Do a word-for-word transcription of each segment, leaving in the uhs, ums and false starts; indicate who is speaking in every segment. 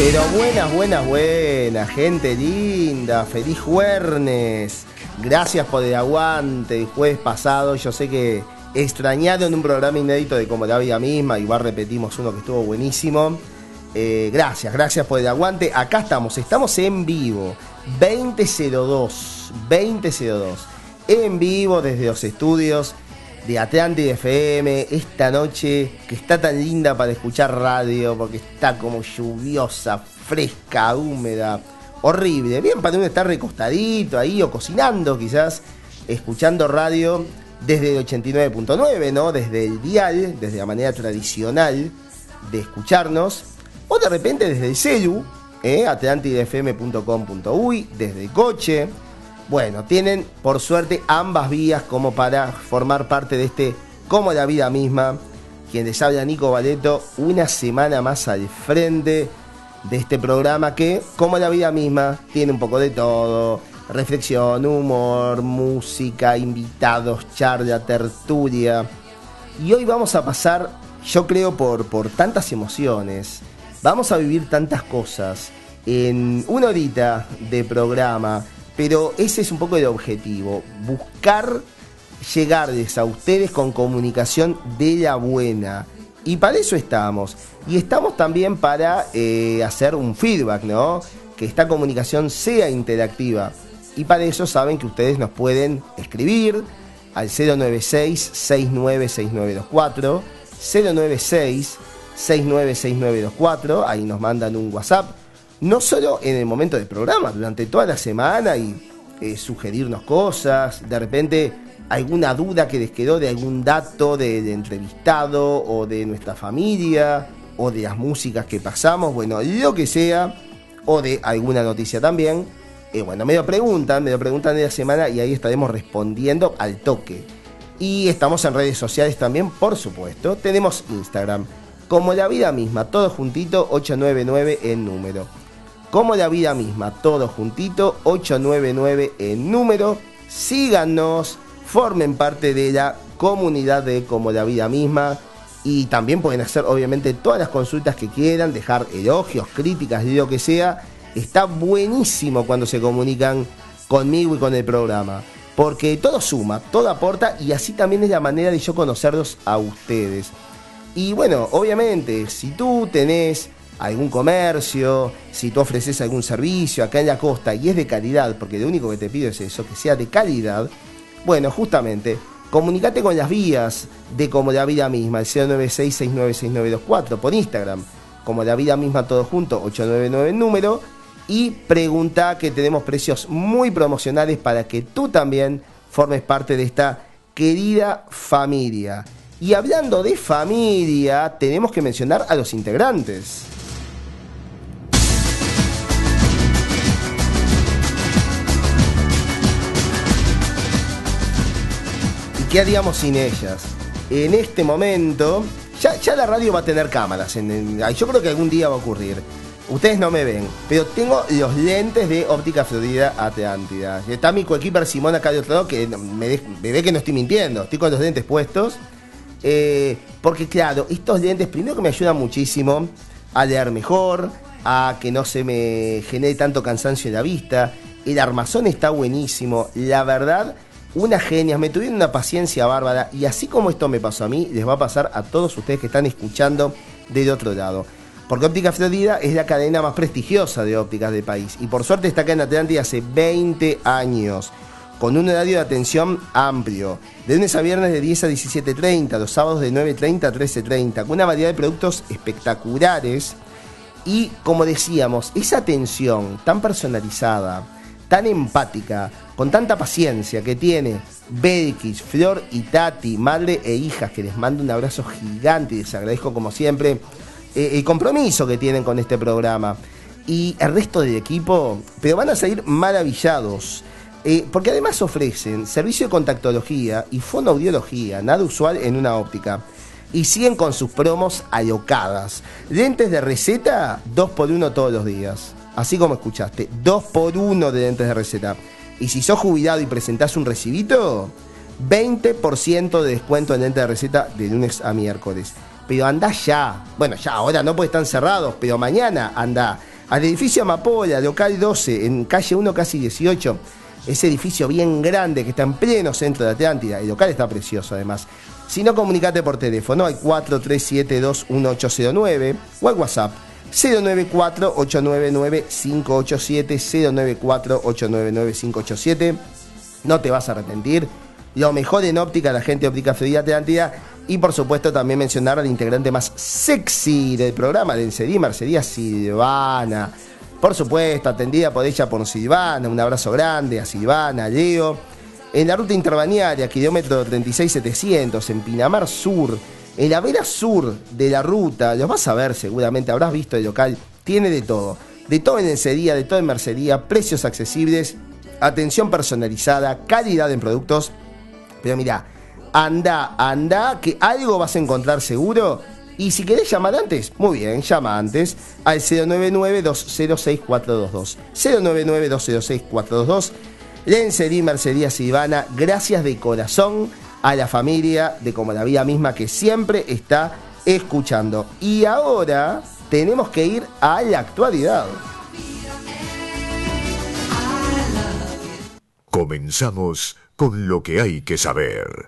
Speaker 1: Pero buenas, buenas, buenas, gente linda, feliz jueves. Gracias por el aguante el jueves pasado. Yo sé que extrañaron un programa inédito de Como la Vida Misma. Igual repetimos uno que estuvo buenísimo. Eh, gracias, gracias por el aguante. Acá estamos, estamos en vivo. veinte cero dos, veinte cero dos. En vivo desde los estudios de Atlántida F M, esta noche que está tan linda para escuchar radio, porque está como lluviosa, fresca, húmeda, horrible. Bien para uno estar recostadito ahí o cocinando quizás, escuchando radio desde el ochenta y nueve punto nueve, ¿no? Desde el dial, desde la manera tradicional de escucharnos, o de repente desde el celu, ¿eh? atlántida f m punto com punto uy, desde el coche. Bueno, tienen por suerte ambas vías como para formar parte de este Como la Vida Misma. Quien les habla, Nico Valeto, una semana más al frente de este programa que, como la vida misma, tiene un poco de todo: reflexión, humor, música, invitados, charla, tertulia. Y hoy vamos a pasar, yo creo, por, por tantas emociones. Vamos a vivir tantas cosas en una horita de programa. Pero ese es un poco el objetivo, buscar llegarles a ustedes con comunicación de la buena. Y para eso estamos. Y estamos también para eh, hacer un feedback, ¿no? Que esta comunicación sea interactiva. Y para eso saben que ustedes nos pueden escribir al cero nueve seis, seis nueve seis nueve dos cuatro, cero nueve seis, seis nueve seis nueve dos cuatro, ahí nos mandan un WhatsApp. No solo en el momento del programa, durante toda la semana, y eh, sugerirnos cosas, de repente alguna duda que les quedó de algún dato de, de entrevistado o de nuestra familia o de las músicas que pasamos, bueno, lo que sea, o de alguna noticia también. Eh, bueno, me lo preguntan, me lo preguntan de la semana y ahí estaremos respondiendo al toque. Y estamos en redes sociales también, por supuesto. Tenemos Instagram, Como la Vida Misma, todo juntito, ocho nueve nueve en número. Como la Vida Misma, todo juntito, ocho nueve nueve en número. Síganos, formen parte de la comunidad de Como la Vida Misma. Y también pueden hacer, obviamente, todas las consultas que quieran, dejar elogios, críticas, lo que sea. Está buenísimo cuando se comunican conmigo y con el programa, porque todo suma, todo aporta, y así también es la manera de yo conocerlos a ustedes. Y bueno, obviamente, si tú tenés algún comercio, si tú ofreces algún servicio acá en la costa y es de calidad, porque lo único que te pido es eso, que sea de calidad, bueno, justamente, comunicate con las vías de Como la Vida Misma, el cero nueve seis, seis nueve seis nueve dos cuatro, por Instagram, Como la Vida Misma todo junto, ocho nueve nueve en número, y pregunta, que tenemos precios muy promocionales para que tú también formes parte de esta querida familia. Y hablando de familia, tenemos que mencionar a los integrantes. ¿Qué haríamos sin ellas? En este momento, ya, ya la radio va a tener cámaras. En, en, yo creo que algún día va a ocurrir. Ustedes no me ven, pero tengo los lentes de Óptica Florida Atlántida. Está mi coequiper Simón acá de otro lado, que me, de, me ve que no estoy mintiendo. Estoy con los lentes puestos. Eh, porque claro, estos lentes primero que me ayudan muchísimo a leer mejor, a que no se me genere tanto cansancio en la vista. El armazón está buenísimo. La verdad, unas genias, me tuvieron una paciencia bárbara, y así como esto me pasó a mí, les va a pasar a todos ustedes que están escuchando del otro lado. Porque Óptica Florida es la cadena más prestigiosa de ópticas del país, y por suerte está acá en Atlántida hace veinte años, con un horario de atención amplio, de lunes a viernes de diez a diecisiete treinta, los sábados de nueve treinta a trece treinta, con una variedad de productos espectaculares. Y como decíamos, esa atención tan personalizada, tan empática, con tanta paciencia que tiene Belkis, Flor y Tati, madre e hijas, que les mando un abrazo gigante y les agradezco como siempre eh, el compromiso que tienen con este programa. Y el resto del equipo, pero van a salir maravillados, eh, porque además ofrecen servicio de contactología y fonoaudiología, nada usual en una óptica. Y siguen con sus promos alocadas. Lentes de receta, dos por uno todos los días. Así como escuchaste, dos por uno de lentes de receta. Y si sos jubilado y presentás un recibito, veinte por ciento de descuento en lentes de receta de lunes a miércoles. Pero andá ya. Bueno, ya ahora no, porque están cerrados, pero mañana andá al edificio Amapola, local doce, en calle uno, casi dieciocho. Ese edificio bien grande que está en pleno centro de Atlántida. El local está precioso además. Si no, comunicate por teléfono al cuatro tres siete dos uno ocho cero nueve o al WhatsApp cero nueve cuatro ocho nueve nueve cinco ocho siete, cero nueve cuatro ocho nueve nueve cinco ocho siete. No te vas a arrepentir. Lo mejor en óptica, la gente de Óptica Fluidad Atlántida. Y por supuesto también mencionar al integrante más sexy del programa, de Ensedí, Mercería Silvana. Por supuesto, atendida por ella por Silvana. Un abrazo grande a Silvana, a Leo. En la ruta interbalnearia, kilómetro treinta y seis setecientos, en Pinamar Sur, en la vera sur de la ruta, los vas a ver seguramente, habrás visto el local, tiene de todo. De todo en Ensedía, de todo en Mercería, precios accesibles, atención personalizada, calidad en productos. Pero mirá, anda, anda, que algo vas a encontrar seguro. Y si querés llamar antes, muy bien, llama antes al cero nueve nueve dos cero seis cuatro dos dos. cero nueve nueve dos cero seis cuatro dos dos. Lencería Mercería Silvana, gracias de corazón a la familia de Como la Vida Misma que siempre está escuchando. Y ahora tenemos que ir a la actualidad.
Speaker 2: Comenzamos con lo que hay que saber.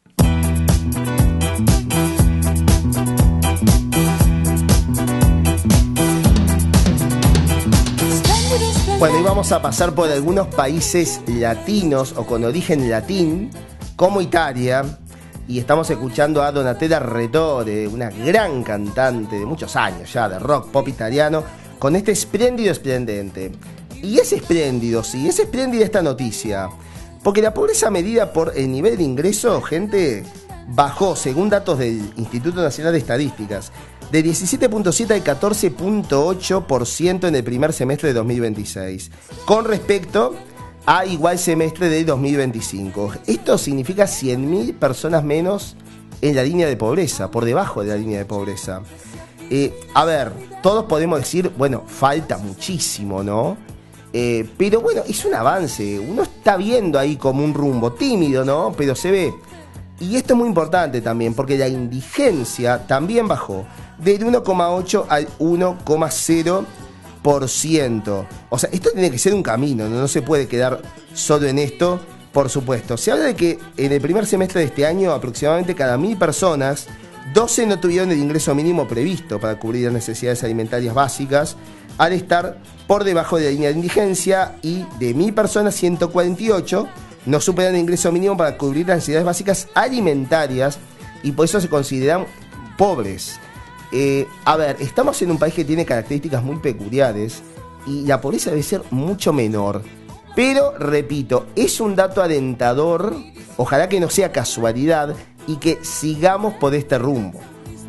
Speaker 1: Bueno, y vamos a pasar por algunos países latinos o con origen latín, como Italia, y estamos escuchando a Donatella Retore, una gran cantante de muchos años ya, de rock pop italiano, con este espléndido esplendente. Y es espléndido, sí, es espléndida esta noticia, porque la pobreza medida por el nivel de ingreso, gente, bajó, según datos del Instituto Nacional de Estadísticas, de diecisiete punto siete al catorce punto ocho por ciento en el primer semestre de dos mil veintiséis, con respecto a igual semestre de dos mil veinticinco. Esto significa cien mil personas menos en la línea de pobreza, por debajo de la línea de pobreza. Eh, a ver, todos podemos decir, bueno, falta muchísimo, ¿no? Eh, pero bueno, es un avance, uno está viendo ahí como un rumbo tímido, ¿no? Pero se ve. Y esto es muy importante también, porque la indigencia también bajó del uno coma ocho al uno coma cero por ciento. O sea, esto tiene que ser un camino, ¿no? No se puede quedar solo en esto, por supuesto. Se habla de que en el primer semestre de este año, aproximadamente cada mil personas, doce no tuvieron el ingreso mínimo previsto para cubrir las necesidades alimentarias básicas, al estar por debajo de la línea de indigencia, y de mil personas, ciento cuarenta y ocho no superan el ingreso mínimo para cubrir las necesidades básicas alimentarias, y por eso se consideran pobres. Eh, a ver, estamos en un país que tiene características muy peculiares y la pobreza debe ser mucho menor. Pero, repito, es un dato alentador, ojalá que no sea casualidad y que sigamos por este rumbo.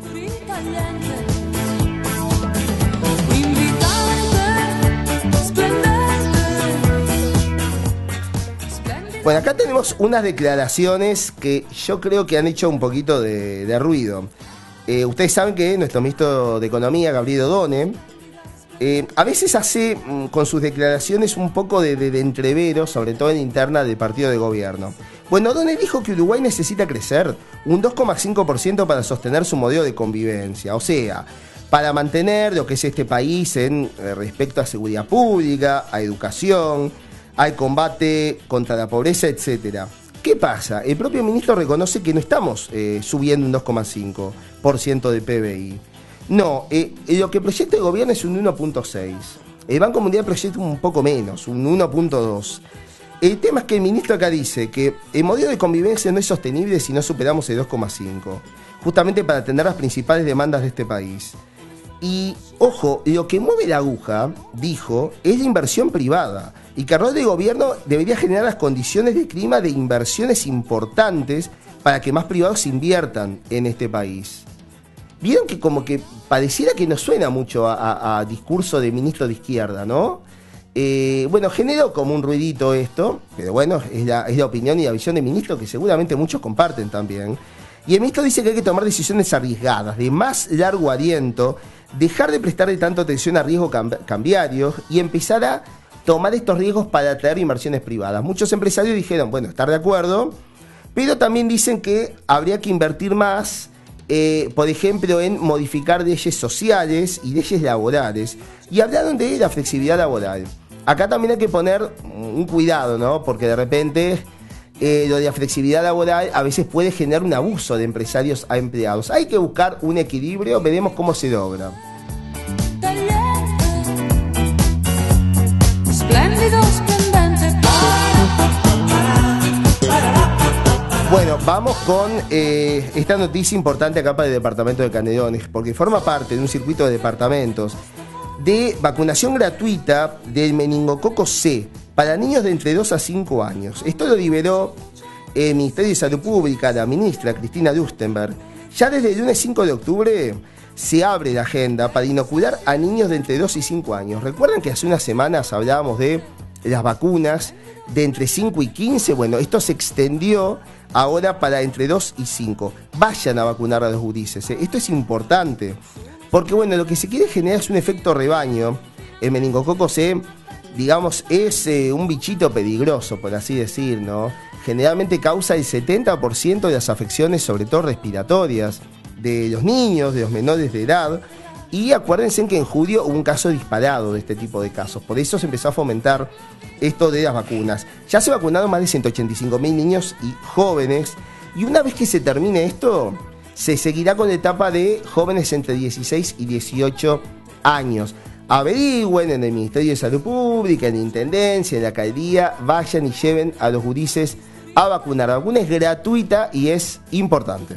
Speaker 1: Bueno, acá tenemos unas declaraciones que yo creo que han hecho un poquito de, de ruido. Eh, ustedes saben que nuestro ministro de Economía, Gabriel Odone, eh, a veces hace mm, con sus declaraciones un poco de, de, de entrevero, sobre todo en interna del partido de gobierno. Bueno, Odone dijo que Uruguay necesita crecer un dos coma cinco por ciento para sostener su modelo de convivencia, o sea, para mantener lo que es este país en eh, respecto a seguridad pública, a educación, al combate contra la pobreza, etcétera. ¿Qué pasa? El propio ministro reconoce que no estamos eh, subiendo un dos coma cinco por ciento de P B I. No, eh, lo que proyecta el gobierno es un uno punto seis. El Banco Mundial proyecta un poco menos, un uno punto dos. El tema es que el ministro acá dice que el modelo de convivencia no es sostenible si no superamos el dos coma cinco, justamente para atender las principales demandas de este país. Y, ojo, lo que mueve la aguja, dijo, es la inversión privada, y que el rol del gobierno debería generar las condiciones de clima de inversiones importantes para que más privados inviertan en este país. Vieron que como que pareciera que nos suena mucho a, a, a discurso de ministro de izquierda, ¿no? Eh, bueno, generó como un ruidito esto, pero bueno, es la, es la opinión y la visión del ministro que seguramente muchos comparten también. Y el ministro dice que hay que tomar decisiones arriesgadas, de más largo aliento, dejar de prestarle tanto atención a riesgos cambiarios y empezar a tomar estos riesgos para atraer inversiones privadas. Muchos empresarios dijeron, bueno, estar de acuerdo, pero también dicen que habría que invertir más eh, por ejemplo, en modificar leyes sociales y leyes laborales. Y hablaron de la flexibilidad laboral. Acá también hay que poner un cuidado, ¿no? Porque de repente eh, lo de la flexibilidad laboral a veces puede generar un abuso de empresarios a empleados. Hay que buscar un equilibrio, veremos cómo se logra. Bueno, vamos con eh, esta noticia importante acá para el departamento de Canelones, porque forma parte de un circuito de departamentos de vacunación gratuita del meningococo C para niños de entre dos a cinco años. Esto lo liberó el Ministerio de Salud Pública, la ministra Cristina Lustenberg. Ya desde el lunes cinco de octubre se abre la agenda para inocular a niños de entre dos y cinco años. Recuerdan que hace unas semanas hablábamos de las vacunas de entre cinco y quince. Bueno, esto se extendió ahora para entre dos y cinco. Vayan a vacunar a los gurises, ¿eh? Esto es importante. Porque, bueno, lo que se quiere generar es un efecto rebaño. El meningococo C, digamos, es eh, un bichito peligroso, por así decir, ¿no? Generalmente causa el setenta por ciento de las afecciones, sobre todo respiratorias, de los niños, de los menores de edad. Y acuérdense que en julio hubo un caso disparado de este tipo de casos. Por eso se empezó a fomentar esto de las vacunas. Ya se vacunaron más de ciento ochenta y cinco mil niños y jóvenes. Y una vez que se termine esto, se seguirá con la etapa de jóvenes entre dieciséis y dieciocho años. Averigüen en el Ministerio de Salud Pública, en la Intendencia, en la Alcaldía, vayan y lleven a los gurises a vacunar. La vacuna es gratuita y es importante.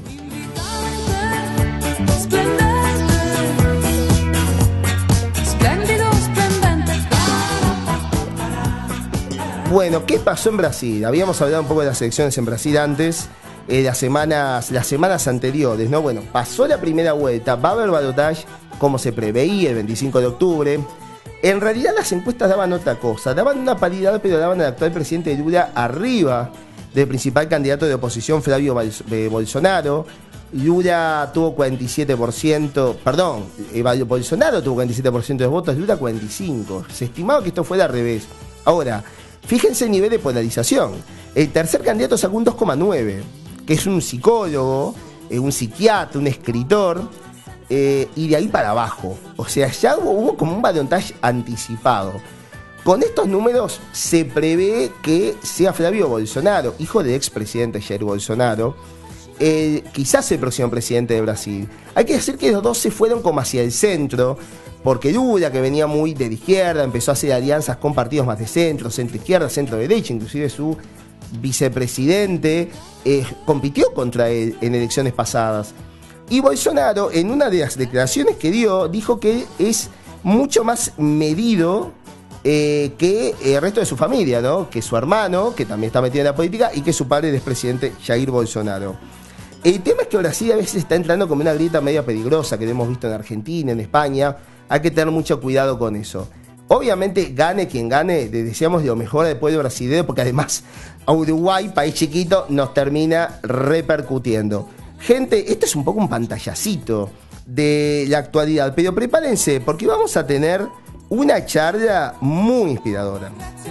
Speaker 1: Bueno, ¿qué pasó en Brasil? Habíamos hablado un poco de las elecciones en Brasil antes. Eh, las semanas las semanas anteriores, ¿no? Bueno, pasó la primera vuelta, va a haber balotaje como se preveía el veinticinco de octubre. En realidad las encuestas daban otra cosa, daban una paridad, pero daban al actual presidente Lula arriba del principal candidato de oposición, Flavio Bolsonaro. Lula tuvo cuarenta y siete por ciento, perdón, eh, Bolsonaro tuvo cuarenta y siete por ciento de votos, Lula cuarenta y cinco por ciento. Se estimaba que esto fuera al revés. Ahora, fíjense el nivel de polarización. El tercer candidato sacó un dos coma nueve, que es un psicólogo, eh, un psiquiatra, un escritor, eh, y de ahí para abajo. O sea, ya hubo, hubo como un balotaje anticipado. Con estos números se prevé que sea Flavio Bolsonaro, hijo del expresidente Jair Bolsonaro, eh, quizás el próximo presidente de Brasil. Hay que decir que los dos se fueron como hacia el centro, porque Lula, que venía muy de la izquierda, empezó a hacer alianzas con partidos más de centro, centro-izquierda, centro-derecha, inclusive su vicepresidente eh, compitió contra él en elecciones pasadas. Y Bolsonaro, en una de las declaraciones que dio, dijo que es mucho más medido eh, que el resto de su familia, ¿no? Que su hermano, que también está metido en la política, y que su padre, el expresidente Jair Bolsonaro. El tema es que Brasil a veces está entrando como una grieta media peligrosa, que lo hemos visto en Argentina, en España. Hay que tener mucho cuidado con eso. Obviamente, gane quien gane, le deseamos lo mejor al pueblo brasileño, porque además a Uruguay, país chiquito, nos termina repercutiendo. Gente, esto es un poco un pantallacito de la actualidad, pero prepárense, porque vamos a tener una charla muy inspiradora.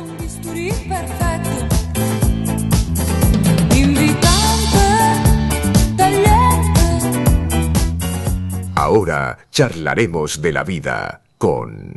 Speaker 2: Ahora charlaremos de la vida con...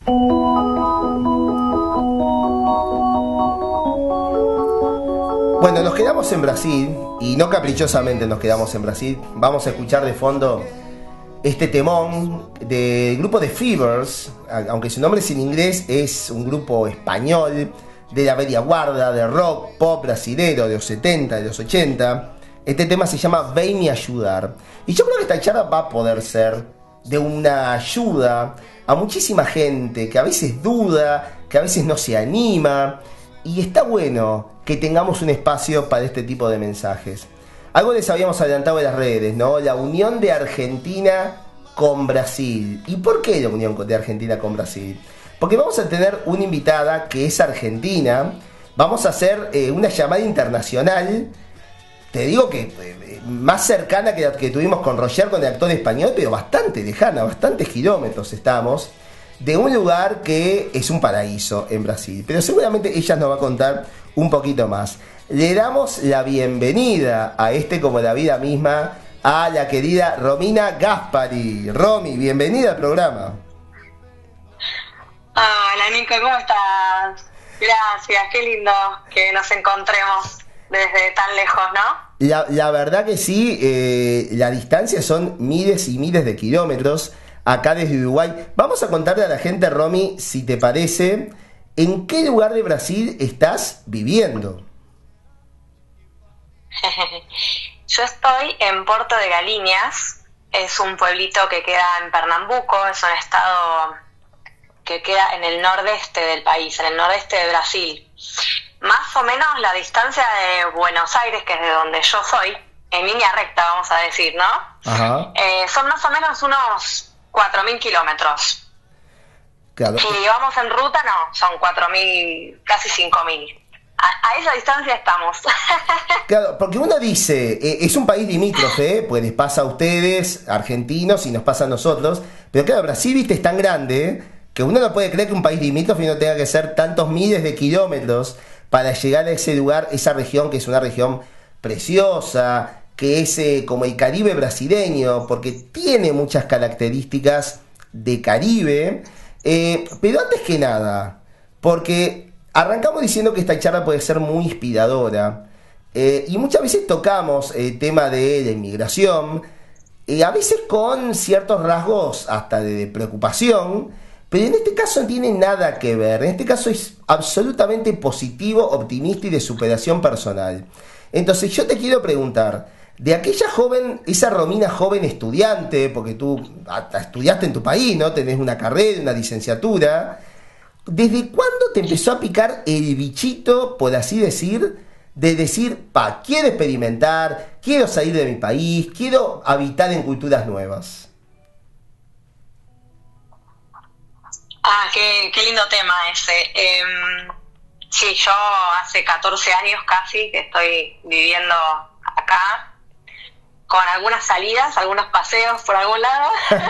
Speaker 1: Bueno, nos quedamos en Brasil, y no caprichosamente nos quedamos en Brasil. Vamos a escuchar de fondo este temón del grupo The Fevers, aunque su nombre es en inglés, es un grupo español de la media guarda, de rock, pop brasilero de los setenta, de los ochenta. Este tema se llama Ven a ayudar. Y yo creo que esta charla va a poder ser de una ayuda a muchísima gente que a veces duda, que a veces no se anima. Y está bueno que tengamos un espacio para este tipo de mensajes. Algo les habíamos adelantado en las redes, ¿no? La unión de Argentina con Brasil. ¿Y por qué la unión de Argentina con Brasil? Porque vamos a tener una invitada que es argentina. Vamos a hacer eh, una llamada internacional. Te digo que eh, más cercana que la que tuvimos con Roger, con el actor español, pero bastante lejana, bastantes kilómetros estamos, de un lugar que es un paraíso en Brasil. Pero seguramente ella nos va a contar un poquito más. Le damos la bienvenida a este, como la vida misma, a la querida Romina Gaspari. Romy, bienvenida al programa.
Speaker 3: Hola Nico, ¿cómo estás? Gracias, qué lindo que nos encontremos desde tan lejos, ¿no?
Speaker 1: La, la verdad que sí, eh, la distancia son miles y miles de kilómetros acá desde Uruguay. Vamos a contarle a la gente, Romy, si te parece, ¿en qué lugar de Brasil estás viviendo?
Speaker 3: Yo estoy en Porto de Galinhas, es un pueblito que queda en Pernambuco, es un estado que queda en el nordeste del país, en el nordeste de Brasil. Más o menos la distancia de Buenos Aires, que es de donde yo soy, en línea recta vamos a decir, ¿no?
Speaker 1: Ajá.
Speaker 3: Eh, son más o menos unos cuatro mil kilómetros.
Speaker 1: Claro.
Speaker 3: Si vamos en ruta, no, son cuatro mil, casi cinco mil. A, a esa distancia estamos.
Speaker 1: Claro, porque uno dice, eh, es un país limítrofe, pues les pasa a ustedes, argentinos, y nos pasa a nosotros, pero claro, Brasil, viste, es tan grande que uno no puede creer que un país limítrofe no tenga que ser tantos miles de kilómetros para llegar a ese lugar, esa región que es una región preciosa, que es eh, como el Caribe brasileño, porque tiene muchas características de Caribe. Eh, pero antes que nada, porque arrancamos diciendo que esta charla puede ser muy inspiradora, eh, y muchas veces tocamos el tema de la inmigración, eh, a veces con ciertos rasgos hasta de preocupación, pero en este caso no tiene nada que ver. En este caso es absolutamente positivo, optimista y de superación personal. Entonces yo te quiero preguntar, de aquella joven, esa Romina joven estudiante, porque tú hasta estudiaste en tu país, ¿no? Tenés una carrera, una licenciatura. ¿Desde cuándo te empezó a picar el bichito, por así decir, de decir, pa, quiero experimentar, quiero salir de mi país, quiero habitar en culturas nuevas?
Speaker 3: Ah, qué, qué lindo tema ese. Eh, sí, yo hace catorce años casi que estoy viviendo acá, con algunas salidas, algunos paseos por algún lado.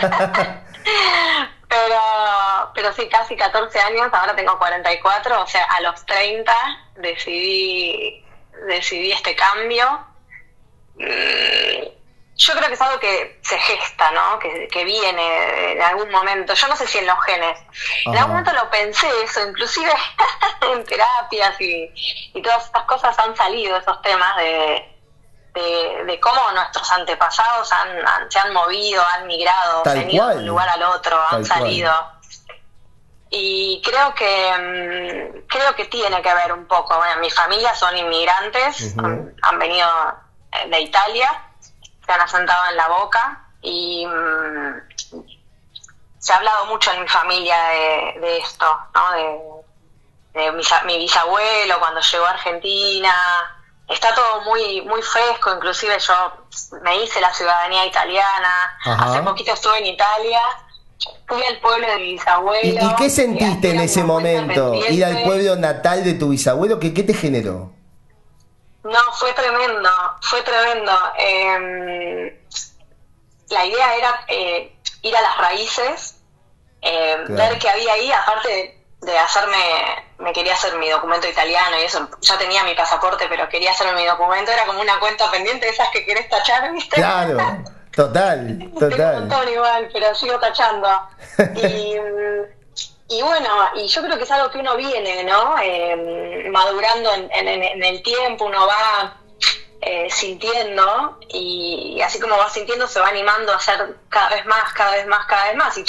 Speaker 3: pero pero sí, casi catorce años, ahora tengo cuarenta y cuatro, o sea, a los treinta decidí, decidí este cambio. Mm, Yo creo que es algo que se gesta, ¿no? Que, que viene en algún momento. Yo no sé si en los genes. Ajá. En algún momento lo pensé eso, inclusive en terapias y, y todas estas cosas han salido, esos temas de, de, de cómo nuestros antepasados han, han, se han movido, han migrado,
Speaker 1: Tal
Speaker 3: se han ido
Speaker 1: cual.
Speaker 3: de un lugar al otro,
Speaker 1: Tal
Speaker 3: han salido.
Speaker 1: Cual.
Speaker 3: Y creo que creo que tiene que ver un poco. Bueno, mi familia son inmigrantes, uh-huh. han, han venido de Italia, se han asentado en La Boca y mmm, se ha hablado mucho en mi familia de, de esto, ¿no? De, de mi, mi bisabuelo cuando llegó a Argentina. Está todo muy muy fresco, inclusive yo me hice la ciudadanía italiana. Ajá. Hace poquito estuve en Italia, fui al pueblo de mi bisabuelo.
Speaker 1: ¿Y, y qué sentiste en ese momento? Ir al pueblo natal de tu bisabuelo, ¿qué, qué te generó?
Speaker 3: No, fue tremendo, fue tremendo. Eh, la idea era eh, ir a las raíces, eh, claro. ver qué había ahí, aparte de, de hacerme, me quería hacer mi documento italiano y eso, ya tenía mi pasaporte, pero quería hacerme mi documento, era como una cuenta pendiente de esas que querés tachar, ¿viste?
Speaker 1: Claro, total, total.
Speaker 3: Tengo un montón igual, pero sigo tachando. Y... Y bueno, y yo creo que es algo que uno viene, ¿no? Eh, madurando en, en, en el tiempo, uno va eh, sintiendo y, y así como va sintiendo se va animando a hacer cada vez más, cada vez más, cada vez más. Y